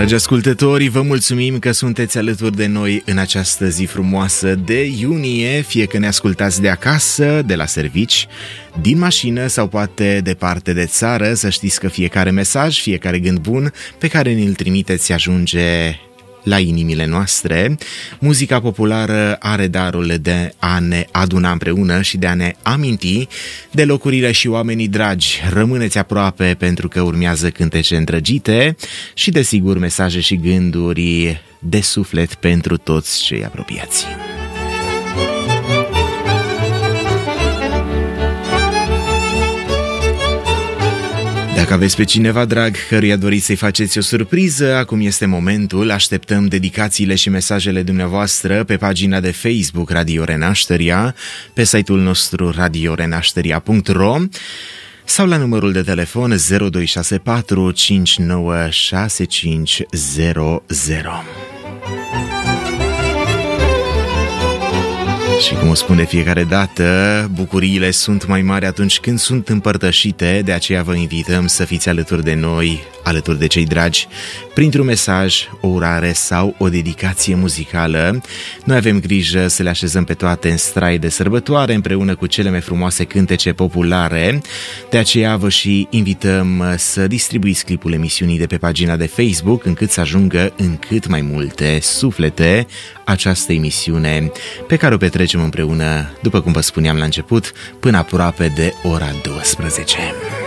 Dragi ascultători, vă mulțumim că sunteți alături de noi în această zi frumoasă de iunie, fie că ne ascultați de acasă, de la servici, din mașină sau poate departe de țară. Să știți că fiecare mesaj, fiecare gând bun pe care ni-l trimiteți ajunge la inimile noastre. Muzica populară are darul de a ne aduna împreună și de a ne aminti de locurile și oamenii dragi. Rămâneți aproape pentru că urmează cântece îndrăgite și desigur mesaje și gânduri de suflet pentru toți cei apropiați. Dacă aveți pe cineva drag căruia doriți să-i faceți o surpriză, acum este momentul. Așteptăm dedicațiile și mesajele dumneavoastră pe pagina de Facebook Radio Renașteria, pe site-ul nostru radiorenașteria.ro sau la numărul de telefon 0264 596500. Și cum o spun de fiecare dată, bucuriile sunt mai mari atunci când sunt împărtășite, de aceea vă invităm să fiți alături de noi, alături de cei dragi, printr-un mesaj, o urare sau o dedicație muzicală. Noi avem grijă să le așezăm pe toate în strai de sărbătoare împreună cu cele mai frumoase cântece populare, de aceea vă și invităm să distribuiți clipul emisiunii de pe pagina de Facebook încât să ajungă în cât mai multe suflete această emisiune pe care o petrecem împreună, după cum vă spuneam la început, până aproape de ora 12.